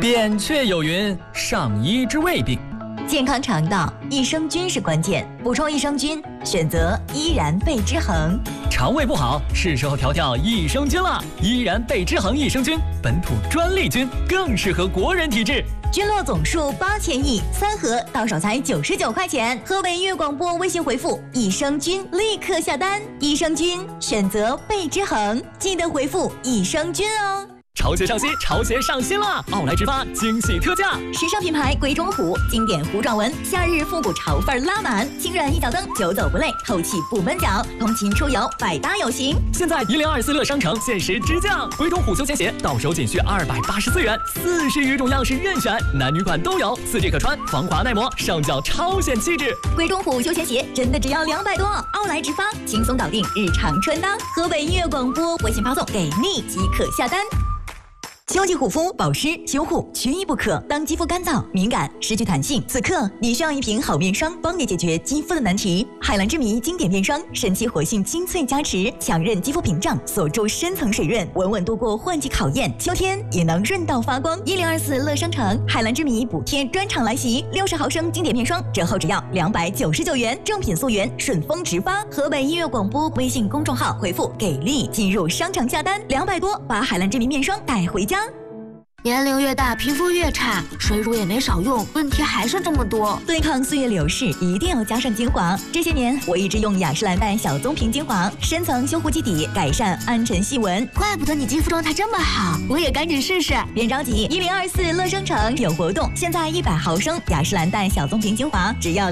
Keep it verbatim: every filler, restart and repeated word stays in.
扁鹊有云：上医治未病。 健康肠道，益生菌是关键。补充益生菌，选择依然贝之恒。 肠胃不好，是时候调调益生菌了。依然贝之恒益生菌，本土专利菌，更适合国人体质。 菌落总数八千亿，三盒到手才九十九块钱。河北音乐广播微信回复益生菌，立刻下单。益生菌选择贝之恒，记得回复益生菌哦。 潮鞋上新，潮鞋上新了！奥莱直发惊喜特价， 时尚品牌鬼冢虎，经典糊状纹，夏日复古潮范拉满，轻软一脚蹬，久走不累，透气不闷脚，通勤出游百搭有型。 现在一零二四乐商城限时直降，鬼冢虎休闲鞋到手仅需二百八十四元，四十余种样式任选，男女款都有，四季可穿，防滑耐磨，上脚超显气质。 鬼冢虎休闲鞋真的只要两百多，奥莱直发轻松搞定日常穿搭。河北音乐广播微信发送给你即可下单。秋季护肤保湿修护缺一不可。当肌肤干燥、敏感、失去弹性，此刻你需要一瓶好面霜，帮你解决肌肤的难题。海蓝之谜经典面霜，神奇活性精粹加持，强韧肌肤屏障，锁住深层水润，稳稳度过换季考验。秋天也能润到发光。一零二四乐商城海蓝之谜补贴专场来袭，六十毫升经典面霜折后只要两百九十九元，正品溯源，顺丰直发。河北音乐广播微信公众号回复给力进入商场下单，两百多把海蓝之谜面霜带回家。 年龄越大，皮肤越差，水乳也没少用，问题还是这么多。 对抗岁月流逝，一定要加上精华。这些年，我一直用雅诗兰黛小棕瓶精华，深层修护基底，改善暗沉细纹。 怪不得你肌肤状态这么好，我也赶紧试试。 别着急，一零二四乐商城有活动，现在一百毫升雅诗兰黛小棕瓶精华只要